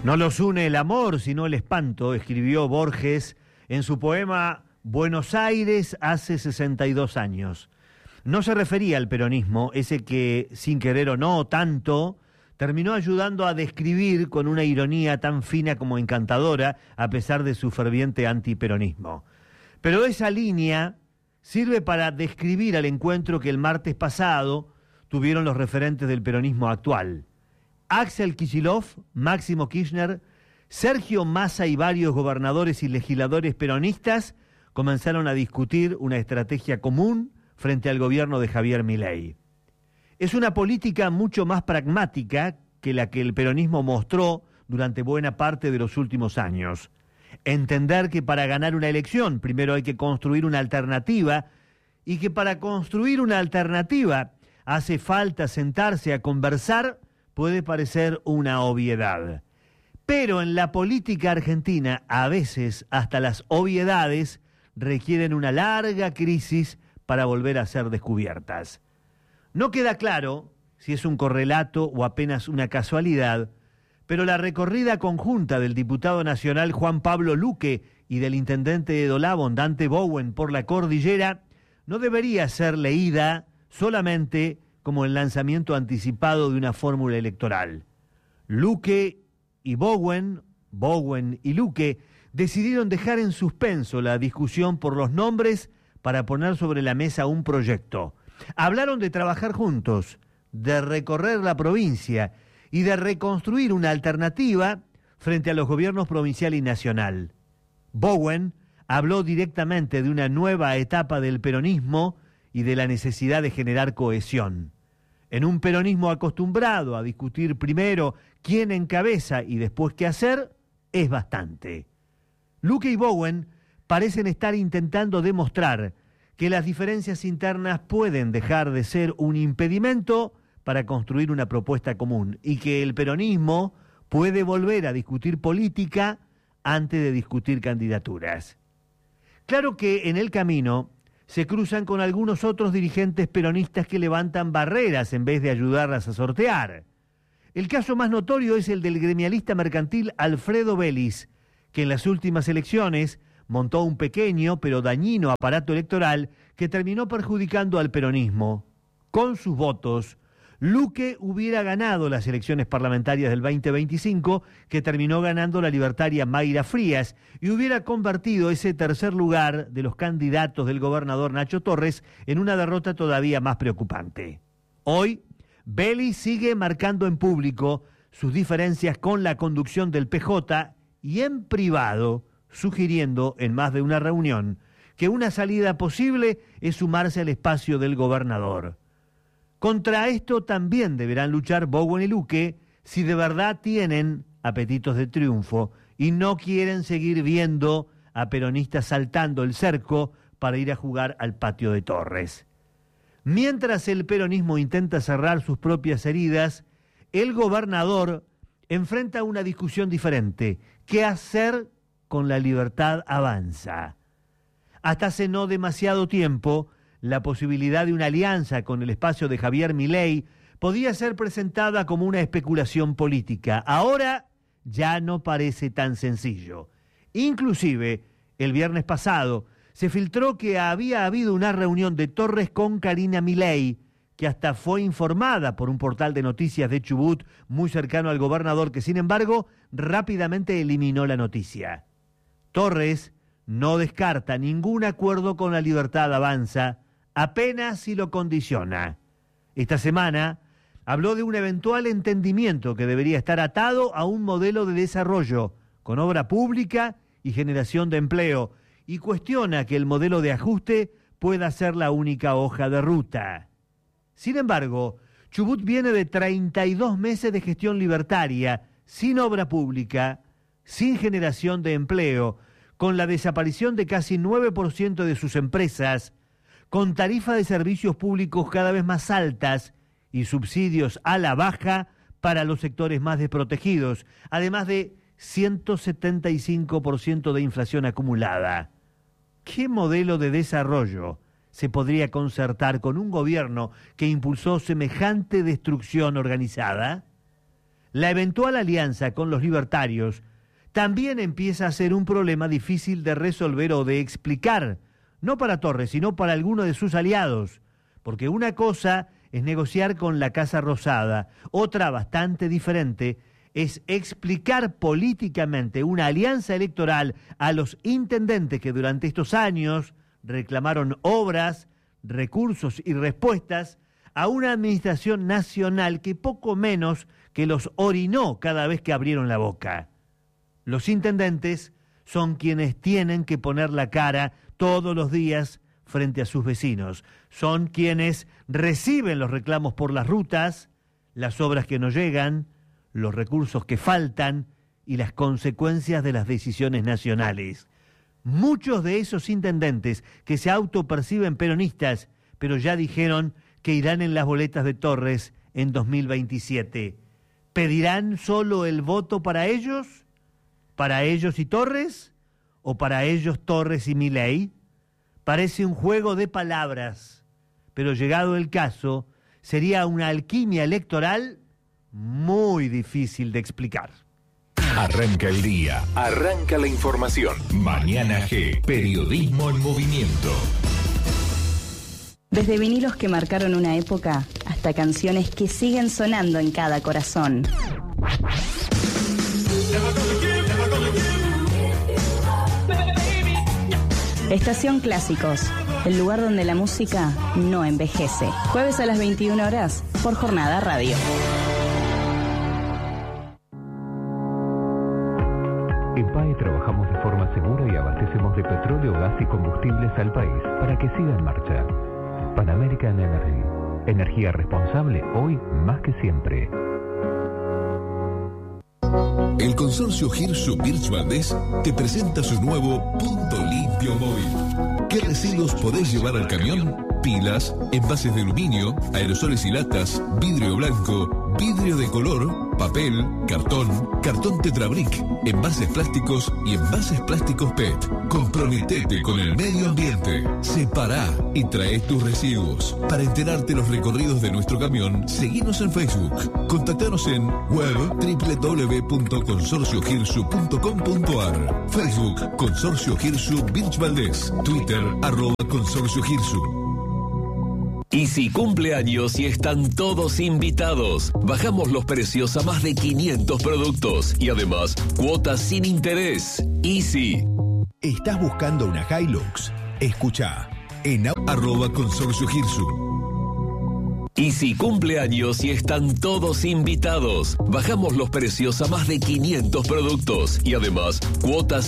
No los une el amor, sino el espanto, escribió Borges en su poema Buenos Aires hace 62 años. No se refería al peronismo, ese que, sin querer o no, tanto, terminó ayudando a describir con una ironía tan fina como encantadora, a pesar de su ferviente antiperonismo. Pero esa línea sirve para describir al encuentro que el martes pasado tuvieron los referentes del peronismo actual. Axel Kicillof, Máximo Kirchner, Sergio Massa y varios gobernadores y legisladores peronistas comenzaron a discutir una estrategia común frente al gobierno de Javier Milei. Es una política mucho más pragmática que la que el peronismo mostró durante buena parte de los últimos años. Entender que para ganar una elección primero hay que construir una alternativa y que para construir una alternativa hace falta sentarse a conversar puede parecer una obviedad. Pero en la política argentina, a veces hasta las obviedades requieren una larga crisis para volver a ser descubiertas. No queda claro si es un correlato o apenas una casualidad, pero la recorrida conjunta del diputado nacional Juan Pablo Luque y del intendente de Dolabón, Dante Bowen, por la cordillera, no debería ser leída solamente como el lanzamiento anticipado de una fórmula electoral. Luque y Bowen y Luque, decidieron dejar en suspenso la discusión por los nombres para poner sobre la mesa un proyecto. Hablaron de trabajar juntos, de recorrer la provincia y de reconstruir una alternativa frente a los gobiernos provincial y nacional. Bowen habló directamente de una nueva etapa del peronismo y de la necesidad de generar cohesión. En un peronismo acostumbrado a discutir primero quién encabeza y después qué hacer, es bastante. Luque y Bowen parecen estar intentando demostrar que las diferencias internas pueden dejar de ser un impedimento para construir una propuesta común y que el peronismo puede volver a discutir política antes de discutir candidaturas. Claro que en el camino se cruzan con algunos otros dirigentes peronistas que levantan barreras en vez de ayudarlas a sortear. El caso más notorio es el del gremialista mercantil Alfredo Belis, que en las últimas elecciones montó un pequeño pero dañino aparato electoral que terminó perjudicando al peronismo. Con sus votos, Luque hubiera ganado las elecciones parlamentarias del 2025, que terminó ganando la libertaria Mayra Frías, y hubiera convertido ese tercer lugar de los candidatos del gobernador Nacho Torres en una derrota todavía más preocupante. Hoy, Belis sigue marcando en público sus diferencias con la conducción del PJ y en privado sugiriendo en más de una reunión que una salida posible es sumarse al espacio del gobernador. Contra esto también deberán luchar Bowen y Luque si de verdad tienen apetitos de triunfo y no quieren seguir viendo a peronistas saltando el cerco para ir a jugar al patio de Torres. Mientras el peronismo intenta cerrar sus propias heridas, el gobernador enfrenta una discusión diferente. ¿Qué hacer con la Libertad Avanza? Hasta hace no demasiado tiempo, la posibilidad de una alianza con el espacio de Javier Milei podía ser presentada como una especulación política. Ahora ya no parece tan sencillo. Inclusive, el viernes pasado, se filtró que había habido una reunión de Torres con Karina Milei, que hasta fue informada por un portal de noticias de Chubut muy cercano al gobernador, que sin embargo rápidamente eliminó la noticia. Torres no descarta ningún acuerdo con la Libertad Avanza, apenas si lo condiciona. Esta semana habló de un eventual entendimiento que debería estar atado a un modelo de desarrollo con obra pública y generación de empleo, y cuestiona que el modelo de ajuste pueda ser la única hoja de ruta. Sin embargo, Chubut viene de 32 meses de gestión libertaria, sin obra pública, sin generación de empleo, con la desaparición de casi 9% de sus empresas, con tarifas de servicios públicos cada vez más altas y subsidios a la baja para los sectores más desprotegidos, además de 175% de inflación acumulada. ¿Qué modelo de desarrollo se podría concertar con un gobierno que impulsó semejante destrucción organizada? la eventual alianza con los libertarios también empieza a ser un problema difícil de resolver o de explicar, no para Torres, sino para alguno de sus aliados, porque una cosa es negociar con la Casa Rosada, otra bastante diferente es explicar políticamente una alianza electoral a los intendentes que durante estos años reclamaron obras, recursos y respuestas a una administración nacional que poco menos que los orinó cada vez que abrieron la boca. Los intendentes son quienes tienen que poner la cara todos los días frente a sus vecinos. Son quienes reciben los reclamos por las rutas, las obras que no llegan, los recursos que faltan y las consecuencias de las decisiones nacionales. Muchos de esos intendentes que se autoperciben peronistas, pero ya dijeron que irán en las boletas de Torres en 2027. ¿Pedirán solo el voto para ellos? ¿Para ellos y Torres? ¿O para ellos Torres y Milei? Parece un juego de palabras, pero llegado el caso, sería una alquimia electoral muy difícil de explicar. Arranca el día, arranca la información. Mañana G, periodismo en movimiento. Desde vinilos que marcaron una época hasta canciones que siguen sonando en cada corazón. Estación Clásicos, el lugar donde la música no envejece. Jueves a las 21 horas por Jornada Radio. En PAE trabajamos de forma segura y abastecemos de petróleo, gas y combustibles al país para que siga en marcha. Pan American Energy. Energía responsable hoy más que siempre. El consorcio Hirsu Birch Valdés te presenta su nuevo Punto Limpio Móvil. ¿Qué residuos podés llevar al camión? Pilas, envases de aluminio, aerosoles y latas, vidrio blanco, vidrio de color, papel, cartón Tetrabric, envases plásticos y envases plásticos PET. Comprometete con el medio ambiente. Separá y trae tus residuos. Para enterarte los recorridos de nuestro camión, seguinos en Facebook. Contactanos en web www.consorciohirsu.com.ar. Facebook Consorcio Hirsu Birch Valdés. Twitter @Consorcio Hirsu. Y si cumple años y están todos invitados, bajamos los precios a más de 500 productos y además cuotas sin interés. Easy. ¿Estás buscando una Hilux? Escucha en @Consorcio Hirsu. Y si cumple años y están todos invitados, bajamos los precios a más de 500 productos y además cuotas